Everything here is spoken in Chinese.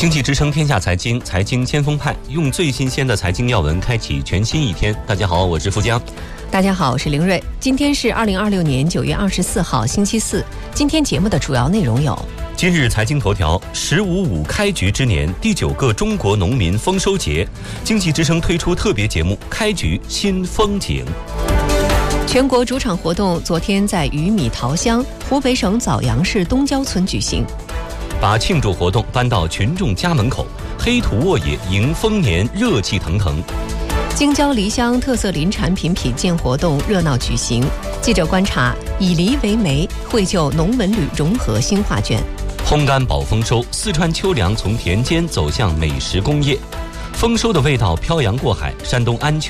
经济之声天下财经，财经先锋派，用最新鲜的财经要闻开启全新一天。大家好，我是富江。 大家好，我是凌睿。今天是2026年9月24号，星期四。今天节目的主要内容有： 今日财经头条，15.5开局之年，第9个中国农民丰收节，经济之声推出特别节目《开局新风景》。 全国主场活动昨天在鱼米桃乡，湖北省枣阳市东郊村举行。 把庆祝活动搬到群众家门口，黑土沃野迎丰年热气腾腾。 京郊梨乡特色林产品品鉴活动热闹举行，记者观察以梨为媒，绘就农文旅融合新画卷。 烘干保丰收，四川秋粮从田间走向美食工业，丰收的味道漂洋过海，山东安丘